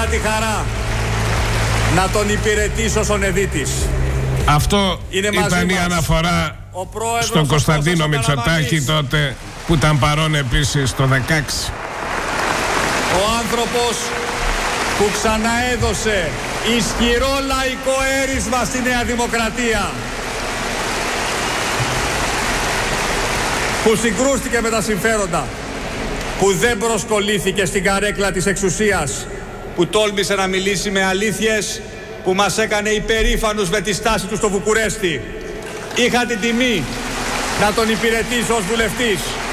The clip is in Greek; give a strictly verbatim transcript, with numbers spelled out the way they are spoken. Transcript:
είχα τη χαρά να τον υπηρετήσω ως ο Νεδίτης. Αυτό ήταν η αναφορά στον Κωνσταντίνο Μητσοτάκη τότε, που ήταν παρόν επίσης το δεκαέξι. Ο άνθρωπος που ξαναέδωσε ισχυρό λαϊκό έρισμα στη Νέα Δημοκρατία, που συγκρούστηκε με τα συμφέροντα, που δεν προσκολήθηκε στην καρέκλα της εξουσίας, που τόλμησε να μιλήσει με αλήθειες, που μας έκανε υπερήφανους με τη στάση του στο Βουκουρέστι. Είχα την τιμή να τον υπηρετήσω ως βουλευτής.